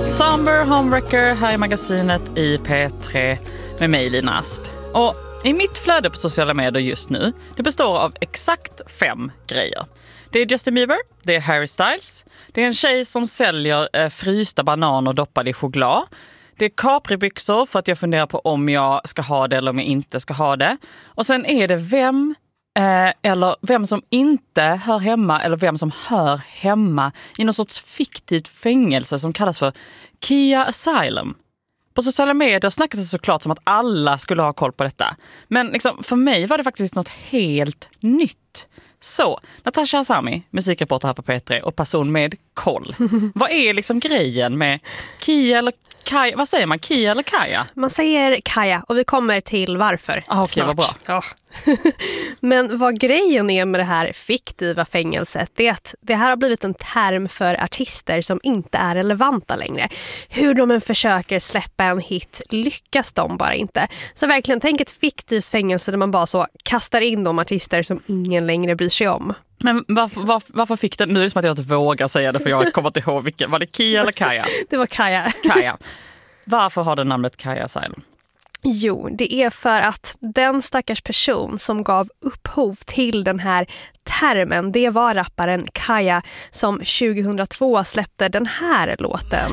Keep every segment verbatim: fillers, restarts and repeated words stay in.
Somber Homewrecker här i magasinet i P tre med mig, Lina Asp. Och i mitt flöde på sociala medier just nu, det består av exakt fem grejer. Det är Justin Bieber, det är Harry Styles, det är en tjej som säljer eh, frysta bananer doppade i choklad. Det är Capri-byxor för att jag funderar på om jag ska ha det eller om jag inte ska ha det. Och sen är det vem eh, eller vem som inte hör hemma eller vem som hör hemma i någon sorts fiktivt fängelse som kallas för Kia Asylum. På sociala medier snackas det såklart som att alla skulle ha koll på detta. Men liksom, för mig var det faktiskt något helt nytt. Så, Natasha Asami, musikreporter här på P tre och person med koll. Vad är liksom grejen med Kia eller Kaja? Vad säger man? Kia eller Kaja? Man säger Kaja och vi kommer till varför. Ah, okej, vad bra. Ja. Men vad grejen är med det här fiktiva fängelset, det är att det här har blivit en term för artister som inte är relevanta längre. Hur de än försöker släppa en hit lyckas de bara inte. Så verkligen, tänk ett fiktivt fängelse där man bara så kastar in de artister som ingen längre bryr sig om. Men varför, varför, varför fick det? Nu är det som att jag inte vågar säga det för jag kommer inte ihåg vilken. Var det Kia eller Kaja? Det var Kaja. Kaja. Varför har det namnet Kaja Asylum? Jo, det är för att den stackars person som gav upphov till den här termen, det var rapparen Kaja som tjugohundratvå släppte den här låten.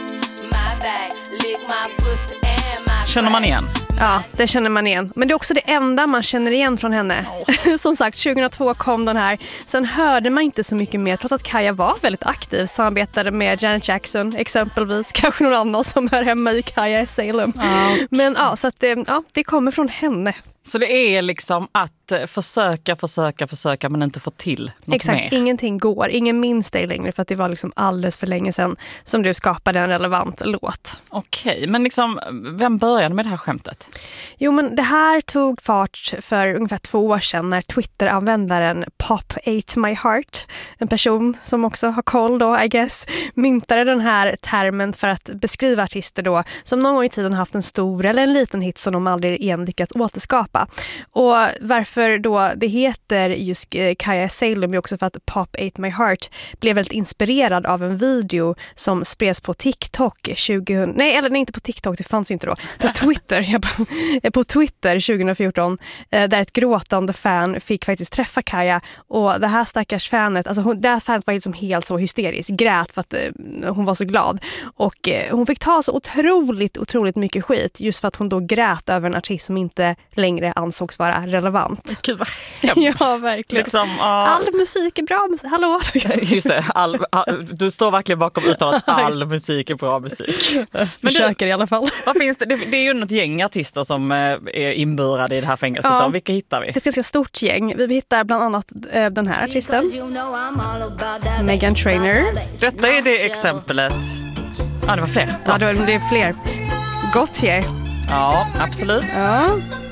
Känner man igen? Ja, det känner man igen. Men det är också det enda man känner igen från henne. Oh. Som sagt, tjugohundratvå kom den här. Sen hörde man inte så mycket mer, trots att Kaja var väldigt aktiv. Samarbetade med Janet Jackson exempelvis. Kanske någon annan som hör hemma i Kaja Asylum. Oh. Men ja, så att det, ja, det kommer från henne. Så det är liksom att försöka, försöka, försöka men inte få till något Exakt, mer. Ingenting går. Ingen minns dig längre för att det var liksom alldeles för länge sedan som du skapade en relevant låt. Okej, men liksom, vem började med det här skämtet? Jo, men det här tog fart för ungefär två år sedan när Twitter-användaren Pop Ate My Heart, en person som också har koll då, I guess, myntade den här termen för att beskriva artister då som någon gång i tiden haft en stor eller en liten hit som de aldrig igen lyckats återskapa. Och varför då det heter just Kaja Asylum är också för att Pop Ate My Heart blev väldigt inspirerad av en video som spreds på TikTok tjugohundra, nej eller nej, inte på TikTok, det fanns inte då, på Twitter jag bara, på Twitter tjugohundrafjorton där ett gråtande fan fick faktiskt träffa Kaja och det här stackars fanet, alltså hon, det här fanet var liksom helt så hysterisk, grät för att eh, hon var så glad och eh, hon fick ta så otroligt, otroligt mycket skit just för att hon då grät över en artist som inte längre ansågs vara relevant. Gud vad hemskt. Ja, verkligen. Liksom, uh... All musik är bra musik. Hallå? Just det, all, all, du står verkligen bakom utan att all musik är bra musik. Men försöker du, i alla fall. Vad finns det? det? Det är ju något gäng artister som är inburade i det här fängelset. Ja. Vilka hittar vi? Det är ett ganska stort gäng. Vi hittar bland annat äh, den här artisten. Meghan Trainor. Detta är det exemplet. Ja, det var fler. Ja, det, var, det är fler. Gautier. Ja, absolut. Ja.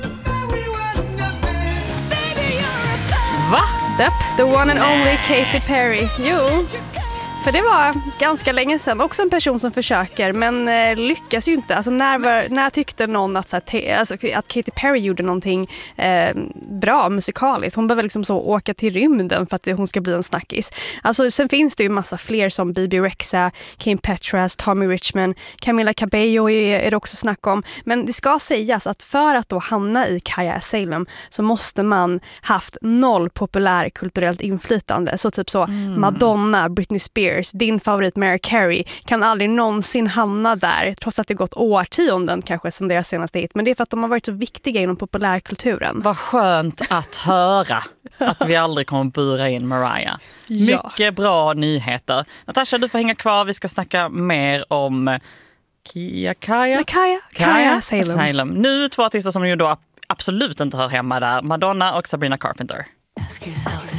Va? Depp, the one and only Katy Perry. Jo, för det var ganska länge sedan. Också en person som försöker, men eh, lyckas ju inte. Alltså, när, var, när tyckte någon att, så här, te, alltså, att Katy Perry gjorde någonting eh, bra musikaliskt? Hon behöver liksom så åka till rymden för att det, hon ska bli en snackis. Alltså, sen finns det ju massa fler som B B Rexha, Kim Petras, Tommy Richman, Camila Cabello är, är det också snack om. Men det ska sägas att för att då hamna i Kaja Asylum så måste man haft noll populär kulturellt inflytande. Så typ så mm. Madonna, Britney Spears, din favorit Mariah Carey kan aldrig någonsin hamna där trots att det gått årtionden kanske sedan deras senaste hit. Men det är för att de har varit så viktiga inom populärkulturen. Vad skönt att höra att vi aldrig kommer bura in Mariah. Ja. Mycket bra nyheter. Natasha, du får hänga kvar. Vi ska snacka mer om Kia Kaja. Kaja, Kaja Asylum. Asylum. Nu två artister som ju då absolut inte hör hemma där. Madonna och Sabrina Carpenter. Ask yourself